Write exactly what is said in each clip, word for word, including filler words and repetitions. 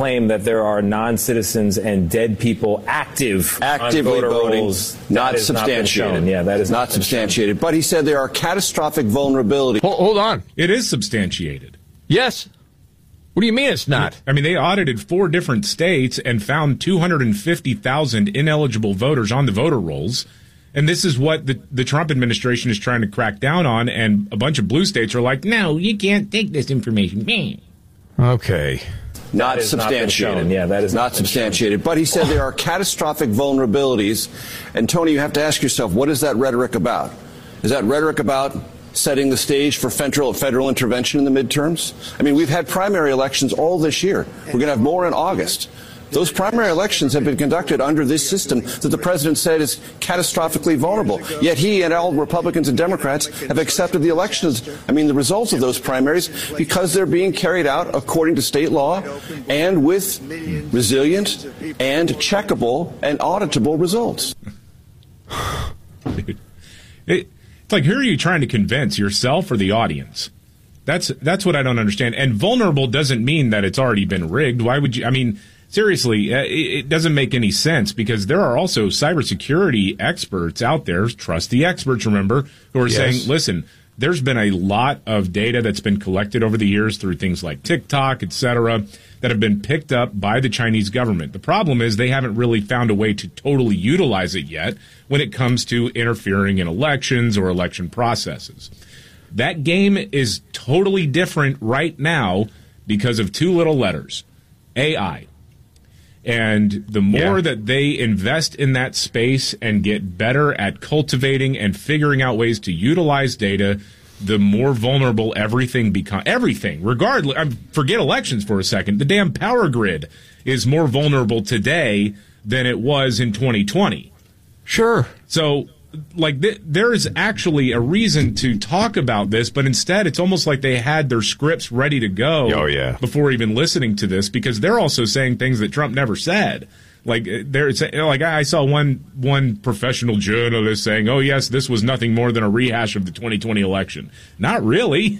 claim that there are non-citizens and dead people active actively on voter voting, rolls. not That substantiated. Not yeah, that is not, not substantiated. But he said there are catastrophic vulnerabilities. Hold, hold on. It is substantiated. Yes. What do you mean it's not? I mean, they audited four different states and found two hundred fifty thousand ineligible voters on the voter rolls. And this is what the, the Trump administration is trying to crack down on. And a bunch of blue states are like, no, you can't take this information. Okay. Not That has not been substantiated. shown. Yeah, that is not not been substantiated. But he said there are catastrophic vulnerabilities. And, Tony, you have to ask yourself, what is that rhetoric about? Is that rhetoric about setting the stage for federal, federal intervention in the midterms? I mean, we've had primary elections all this year. We're going to have more in August. Those primary elections have been conducted under this system that the president said is catastrophically vulnerable. Yet he and all Republicans and Democrats have accepted the elections, I mean, the results of those primaries, because they're being carried out according to state law and with resilient and checkable and auditable results. Dude, it, it's like, who are you trying to convince, yourself or the audience? That's that's what I don't understand. And vulnerable doesn't mean that it's already been rigged. Why would you? I mean, seriously, uh, it, it doesn't make any sense, because there are also cybersecurity experts out there, trust the experts, remember, who are Yes. saying, listen, there's been a lot of data that's been collected over the years through things like TikTok, et cetera, that have been picked up by the Chinese government. The problem is they haven't really found a way to totally utilize it yet when it comes to interfering in elections or election processes. That game is totally different right now because of two little letters, A I. And the more Yeah. that they invest in that space and get better at cultivating and figuring out ways to utilize data, the more vulnerable everything becomes. Everything, regardless. I forget elections for a second. The damn power grid is more vulnerable today than it was in twenty twenty. Sure. So, like, th- there is actually a reason to talk about this, but instead it's almost like they had their scripts ready to go Oh, yeah. before even listening to this, because they're also saying things that Trump never said. Like, there's like I saw one one professional journalist saying, "Oh yes, this was nothing more than a rehash of the twenty twenty election." Not really.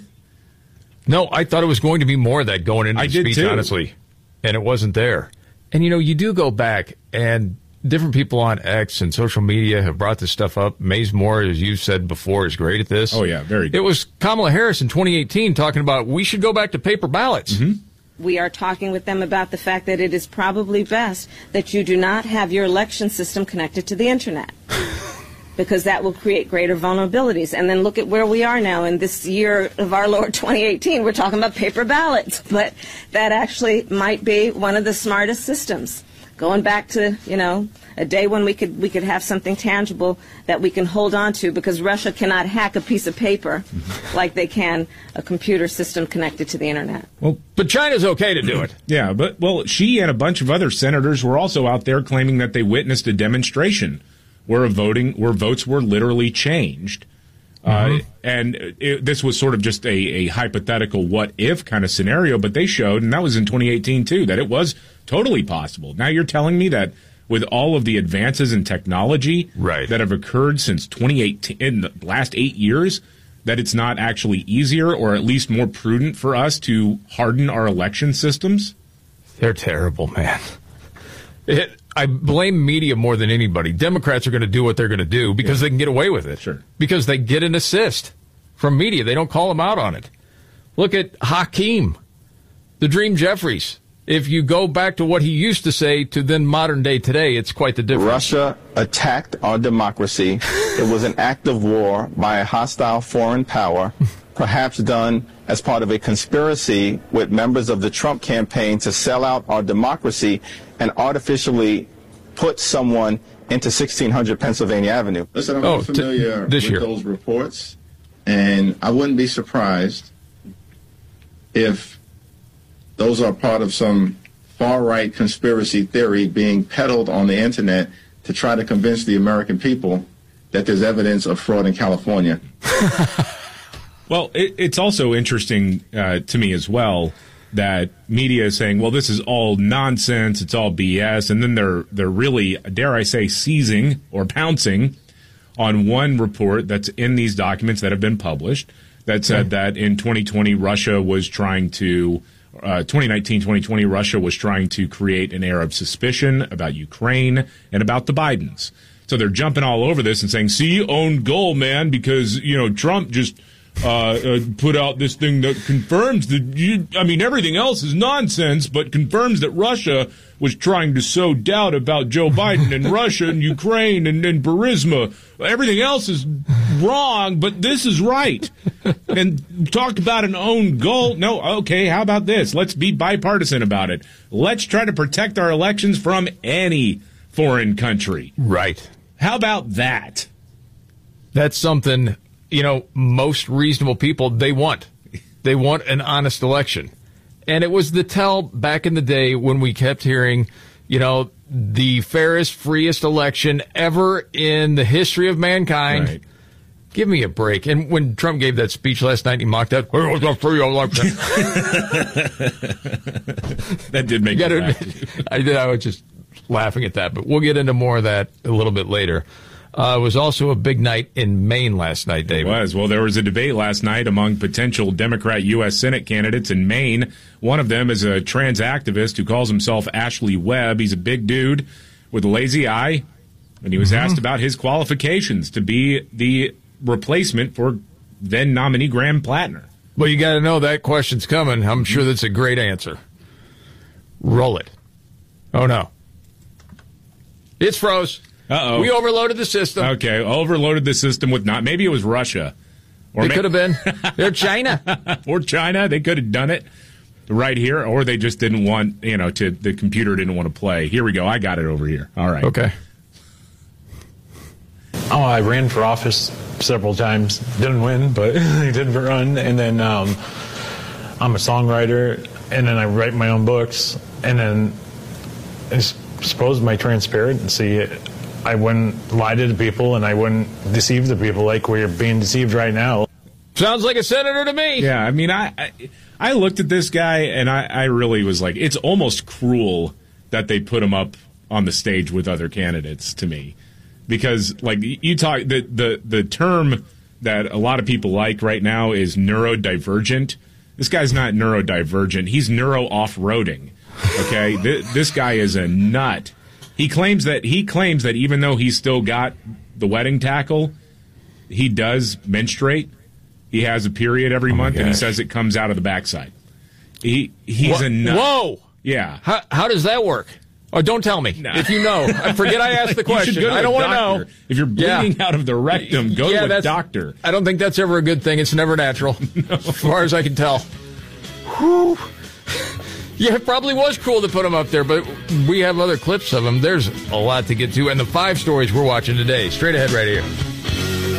No, I thought it was going to be more of that going into I the did speech, too. honestly. And it wasn't there. And, you know, you do go back, and different people on X and social media have brought this stuff up. Maze Moore, as you said before, is great at this. Oh, yeah, very good. It was Kamala Harris in twenty eighteen talking about we should go back to paper ballots. Mm-hmm. We are talking with them about the fact that it is probably best that you do not have your election system connected to the internet, because that will create greater vulnerabilities. And then look at where we are now in this year of our Lord twenty eighteen. We're talking about paper ballots, but that actually might be one of the smartest systems. Going back to, you know, a day when we could we could have something tangible that we can hold on to, because Russia cannot hack a piece of paper like they can a computer system connected to the internet. Well, But China's okay to do it. yeah, but, well, she and a bunch of other senators were also out there claiming that they witnessed a demonstration where a voting, where votes were literally changed. Uh, and it, this was sort of just a, a hypothetical what-if kind of scenario, but they showed, and that was in twenty eighteen too, that it was totally possible. Now you're telling me that with all of the advances in technology Right. that have occurred since twenty eighteen, in the last eight years, that it's not actually easier or at least more prudent for us to harden our election systems? They're terrible, man. It, I blame media more than anybody. Democrats are going to do what they're going to do because they can get away with it. Sure. Because they get an assist from media. They don't call them out on it. Look at Hakeem, the Dream Jeffries. If you go back to what he used to say to then modern day today, it's quite the difference. Russia attacked our democracy. It was an act of war by a hostile foreign power, perhaps done as part of a conspiracy with members of the Trump campaign to sell out our democracy and artificially put someone into sixteen hundred Pennsylvania Avenue. Listen, I'm Oh, not familiar t- this with year. those reports, and I wouldn't be surprised if those are part of some far-right conspiracy theory being peddled on the internet to try to convince the American people that there's evidence of fraud in California. Well, it, it's also interesting uh, to me as well that media is saying, well, this is all nonsense, it's all B S, and then they're they're really, dare I say, seizing or pouncing on one report that's in these documents that have been published that said that in twenty twenty Russia was trying to, uh, twenty nineteen twenty twenty, Russia was trying to create an air of suspicion about Ukraine and about the Bidens. So they're jumping all over this and saying, see, own goal, man, because, you know, Trump just uh, uh, put out this thing that confirms that, you, I mean, everything else is nonsense, but confirms that Russia was trying to sow doubt about Joe Biden and Russia and Ukraine and, and Burisma. Everything else is wrong, but this is right. And talked about an own goal. No, okay, how about this? Let's be bipartisan about it. Let's try to protect our elections from any foreign country. Right. How about that? That's something, you know, most reasonable people, they want. They want an honest election. And it was the tell back in the day when we kept hearing, you know, the fairest, freest election ever in the history of mankind. Right. Give me a break. And when Trump gave that speech last night, he mocked that. It was a free election. That did make me laugh. I did. I was just laughing at that. But we'll get into more of that a little bit later. Uh, it was also a big night in Maine last night, David. It was. Well, there was a debate last night among potential Democrat U S Senate candidates in Maine. One of them is a trans activist who calls himself Ashley Webb. He's a big dude with a lazy eye, and he was mm-hmm. asked about his qualifications to be the replacement for then nominee Graham Plattner. Well, you got to know that question's coming. I'm sure that's a great answer. Roll it. Oh, no. It's froze. Uh-oh. We overloaded the system. Okay, overloaded the system with not. Maybe it was Russia. Or it may- could have been. They're China. Or China. They could have done it right here, or they just didn't want, you know, to the computer didn't want to play. Here we go. I got it over here. All right. Okay. Oh, I ran for office several times. Didn't win, but I did run. And then um, I'm a songwriter, and then I write my own books. And then I suppose my transparency, I wouldn't lie to the people, and I wouldn't deceive the people like we're being deceived right now. Sounds like a senator to me. Yeah, I mean, I I, I looked at this guy, and I, I really was like, it's almost cruel that they put him up on the stage with other candidates to me. Because, like, you talk, the, the, the term that a lot of people like right now is neurodivergent. This guy's not neurodivergent. He's neuro-off-roading, okay? Th- this guy is a nut. He claims that he claims that even though he's still got the wedding tackle, he does menstruate. He has a period every oh month, and he says it comes out of the backside. He He's Whoa. a nut. Whoa! Yeah. How, how does that work? Oh, don't tell me. Nah. If you know. I forget I asked the question. I don't want to know. If you're bleeding yeah. out of the rectum, go yeah, to a doctor. I don't think that's ever a good thing. It's never natural, no. as far as I can tell. Whew. Yeah, it probably was cool to put him up there, but we have other clips of him. There's a lot to get to, and the five stories we're watching today. Straight ahead right here.